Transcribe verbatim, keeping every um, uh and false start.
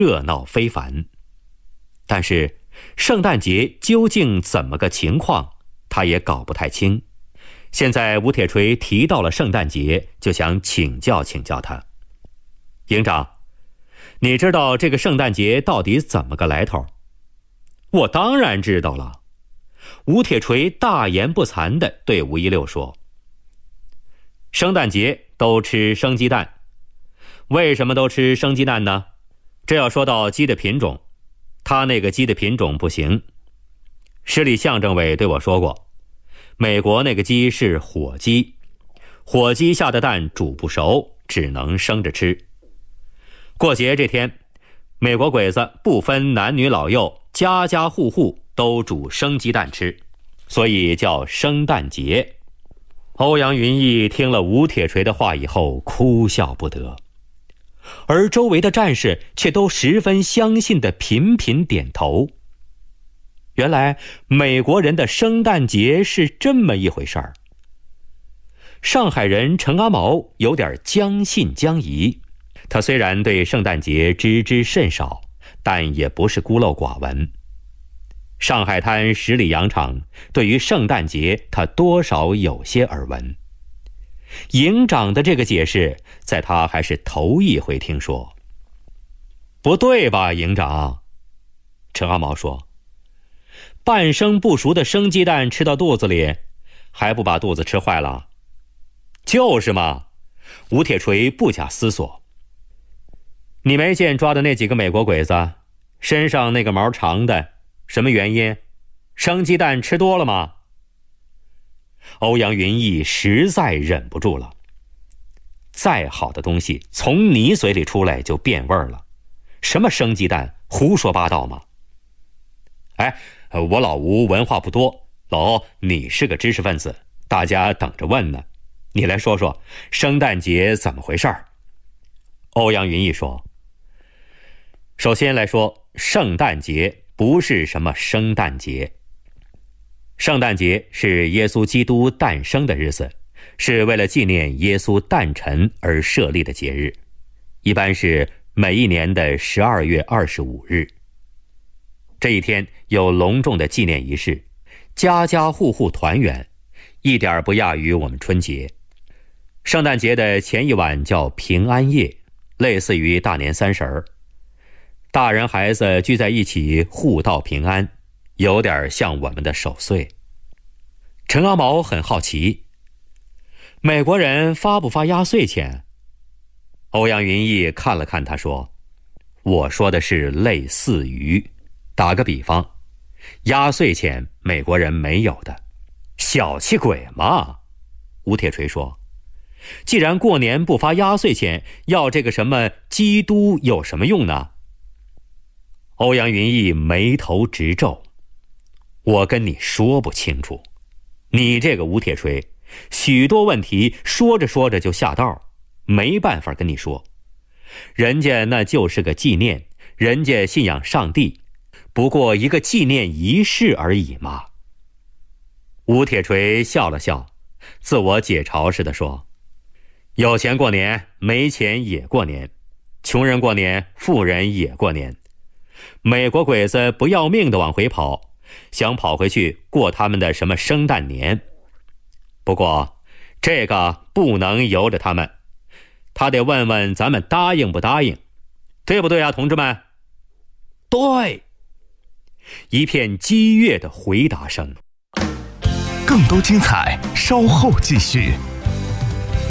热闹非凡。但是圣诞节究竟怎么个情况，他也搞不太清。现在吴铁锤提到了圣诞节，就想请教请教他。营长，你知道这个圣诞节到底怎么个来头？我当然知道了。吴铁锤大言不惭地对吴一六说，圣诞节都吃生鸡蛋。为什么都吃生鸡蛋呢？这要说到鸡的品种，他那个鸡的品种不行。市里乡政委对我说过，美国那个鸡是火鸡，火鸡下的蛋煮不熟，只能生着吃。过节这天，美国鬼子不分男女老幼，家家户户都煮生鸡蛋吃，所以叫生蛋节。欧阳云逸听了吴铁锤的话以后哭笑不得，而周围的战士却都十分相信地频频点头。原来美国人的圣诞节是这么一回事儿。上海人陈阿毛有点将信将疑，他虽然对圣诞节知之甚少，但也不是孤陋寡闻。上海滩十里洋场对于圣诞节他多少有些耳闻。营长的这个解释在他还是头一回听说。不对吧，营长？陈阿毛说，半生不熟的生鸡蛋吃到肚子里，还不把肚子吃坏了？就是嘛。吴铁锤不假思索。你没见抓的那几个美国鬼子身上那个毛长的，什么原因？生鸡蛋吃多了吗？欧阳云逸实在忍不住了。再好的东西从你嘴里出来就变味儿了，什么生鸡蛋，胡说八道嘛。哎，我老吴文化不多，老欧你是个知识分子，大家等着问呢。你来说说圣诞节怎么回事儿？欧阳云逸说，首先来说，圣诞节不是什么圣诞节。圣诞节是耶稣基督诞生的日子，是为了纪念耶稣诞辰而设立的节日，一般是每一年的十二月二十五日。这一天有隆重的纪念仪式，家家户户团圆，一点不亚于我们春节。圣诞节的前一晚叫平安夜，类似于大年三十儿，大人孩子聚在一起互道平安，有点像我们的守岁。陈阿毛很好奇，美国人发不发压岁钱？欧阳云逸看了看他说，我说的是类似于，打个比方，压岁钱美国人没有的。小气鬼嘛。吴铁锤说，既然过年不发压岁钱，要这个什么基督有什么用呢？欧阳云逸眉头直皱，我跟你说不清楚，你这个吴铁锤，许多问题说着说着就下道，没办法跟你说。人家那就是个纪念，人家信仰上帝，不过一个纪念仪式而已嘛。吴铁锤笑了笑，自我解嘲似的说，有钱过年，没钱也过年，穷人过年，富人也过年。美国鬼子不要命的往回跑，想跑回去过他们的什么圣诞年。不过这个不能由着他们，他得问问咱们答应不答应，对不对啊，同志们？对。一片激越的回答声。 更多精彩稍后继续。